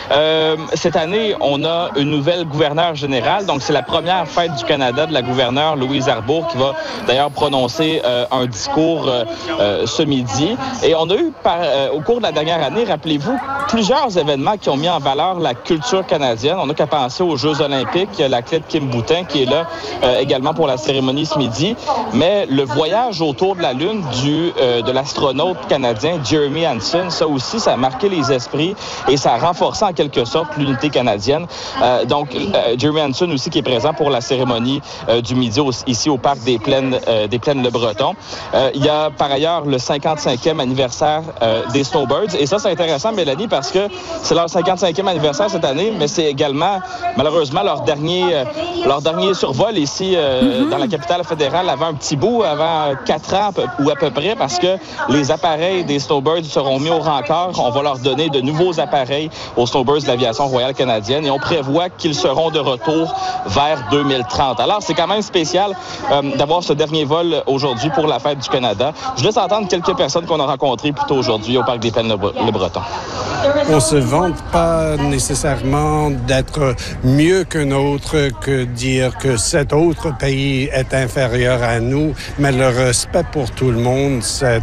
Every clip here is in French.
Cette année, on a une nouvelle gouverneure générale. Donc, c'est la première fête du Canada de la gouverneure Louise Arbour qui va d'ailleurs prononcer un discours ce midi. Et on a eu, au cours de la dernière année, rappelez-vous, plusieurs événements qui ont mis en valeur la culture canadienne. On n'a qu'à penser aux Jeux olympiques. Il y a l'athlète Kim Boutin qui est là également pour la cérémonie ce midi. Mais le voyage autour de la Lune de l'astronaute canadien Jeremy Hansen, ça aussi, ça a marqué les esprits et ça a renforcé en quelque sorte l'unité canadienne. Donc, Jeremy Hansen aussi qui est présent pour la cérémonie du midi ici au Parc des Plaines Le Breton. Il y a par ailleurs le 55e anniversaire des Snowbirds. Et ça, c'est intéressant, Mélanie, parce que c'est leur 55e anniversaire cette année, mais c'est également, malheureusement, leur dernier survol ici dans la capitale fédérale avant un petit bout, avant 4 ans ou à peu près, parce que les appareils des Snowbirds seront mis au rencard. On va leur donner de nouveaux appareils aux Snowbirds de l'Aviation royale canadienne et on prévoit qu'ils seront de retour vers 2030. Alors, c'est quand même spécial d'avoir ce dernier vol aujourd'hui pour la Fête du Canada. Je laisse entendre quelques personnes qu'on a rencontrées plus tôt aujourd'hui au Parc des Plaines Le Breton. On se vante pas nécessairement d'être mieux qu'un autre, que dire que cet autre pays est inférieur à nous, mais le respect pour tout le monde, c'est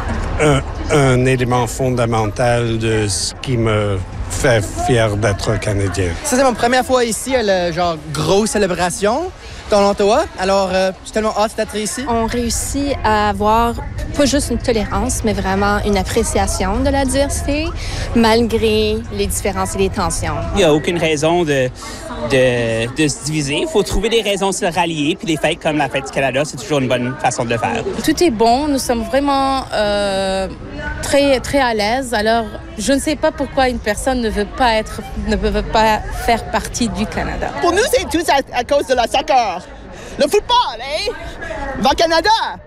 un élément fondamental de ce qui me fait fier d'être Canadien. Ça, c'est ma première fois ici à la grosse célébration dans l'Ottawa. Alors, je suis tellement hâte d'être ici. On réussit à avoir pas juste une tolérance, mais vraiment une appréciation de la diversité, malgré les différences et les tensions. Il n'y a aucune raison de se diviser. Il faut trouver des raisons de se rallier. Puis des fêtes comme la Fête du Canada, c'est toujours une bonne façon de le faire. Tout est bon. Nous sommes vraiment très, très à l'aise. Alors, je ne sais pas pourquoi une personne ne veut pas faire partie du Canada. Pour nous, c'est tout à cause de la soccer. Le football, hein? Va Canada!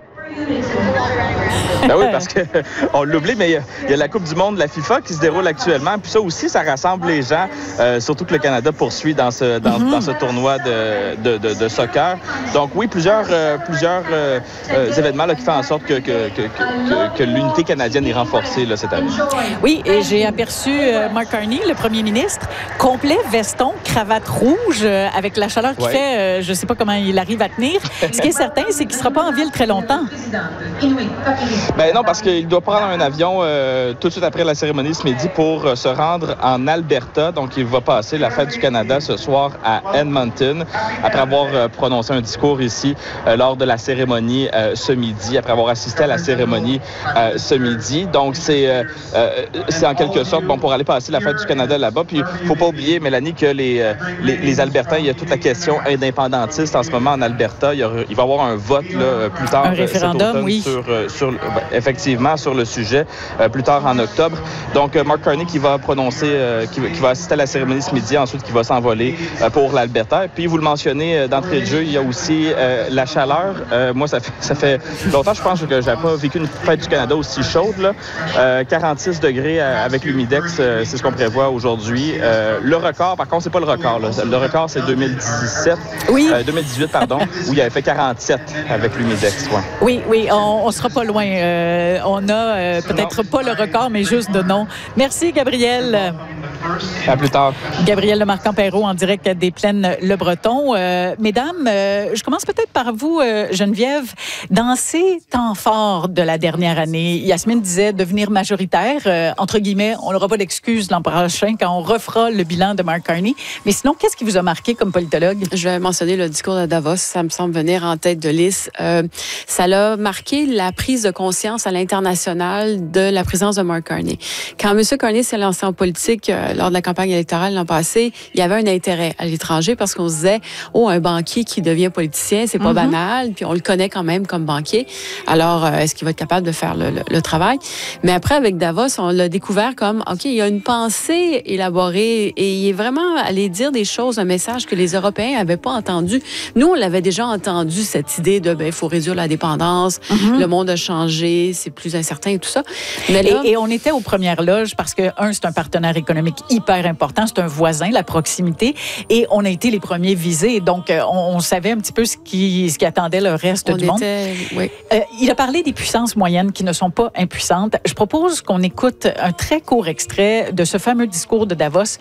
Ben oui, parce qu'on l'oublie, mais il y a la Coupe du monde de la FIFA qui se déroule actuellement. Puis ça aussi, ça rassemble les gens, surtout que le Canada poursuit dans ce tournoi de soccer. Donc oui, plusieurs événements là, qui font en sorte que l'unité canadienne est renforcée là, cette année. Oui, et j'ai aperçu Mark Carney, le premier ministre, complet, veston, cravate rouge, avec la chaleur qu'il fait, je ne sais pas comment il arrive à tenir. Ce qui est certain, c'est qu'il ne sera pas en ville très longtemps. Ben non, parce qu'il doit prendre un avion tout de suite après la cérémonie ce midi pour se rendre en Alberta. Donc, il va passer la Fête du Canada ce soir à Edmonton, après avoir prononcé un discours ici lors de la cérémonie ce midi, après avoir assisté à la cérémonie ce midi. Donc, c'est en quelque sorte pour aller passer la Fête du Canada là-bas. Puis, il ne faut pas oublier, Mélanie, que les Albertains, il y a toute la question indépendantiste en ce moment en Alberta. Il va y avoir un vote là, plus tard. Un référendum, oui. Effectivement, sur le sujet, plus tard en octobre. Donc, Mark Carney qui va prononcer, qui va assister à la cérémonie ce midi, ensuite qui va s'envoler pour l'Alberta. Et puis, vous le mentionnez d'entrée de jeu, il y a aussi la chaleur. Moi, ça fait longtemps, je pense, que je n'avais pas vécu une fête du Canada aussi chaude. Là. 46 degrés avec l'humidex, c'est ce qu'on prévoit aujourd'hui. Le record, par contre, c'est pas le record. Là. Le record, c'est 2018, pardon, où il avait fait 47 avec l'humidex. Ouais. Oui, on sera pas loin. On a peut-être pas le record, mais juste de nom. Merci, Gabriel. À plus tard. Gabriel Lemarquand-Perrault en direct des Plaines Le Breton. Mesdames, je commence peut-être par vous, Geneviève. Dans ces temps forts de la dernière année, Yasmine disait devenir majoritaire. Entre guillemets, on n'aura pas d'excuse l'an prochain quand on refera le bilan de Mark Carney. Mais sinon, qu'est-ce qui vous a marqué comme politologue? Je vais mentionner le discours de Davos. Ça me semble venir en tête de liste. Ça l'a marqué la prise de conscience à l'international de la présence de Mark Carney. Quand M. Carney s'est lancé en politique lors de la campagne électorale l'an passé, il y avait un intérêt à l'étranger parce qu'on se disait, un banquier qui devient politicien, c'est pas banal, puis on le connaît quand même comme banquier. Alors, est-ce qu'il va être capable de faire le travail? Mais après, avec Davos, on l'a découvert comme, OK, il y a une pensée élaborée et il est vraiment allé dire des choses, un message que les Européens n'avaient pas entendu. Nous, on l'avait déjà entendu, cette idée de, il faut réduire la dépendance, le monde a changé, c'est plus incertain et tout ça. Mais là, et on était aux premières loges parce que, c'est un partenaire économique hyper important, c'est un voisin, la proximité, et on a été les premiers visés. Donc, on savait un petit peu ce qui attendait le reste du monde. Oui. Il a parlé des puissances moyennes qui ne sont pas impuissantes. Je propose qu'on écoute un très court extrait de ce fameux discours de Davos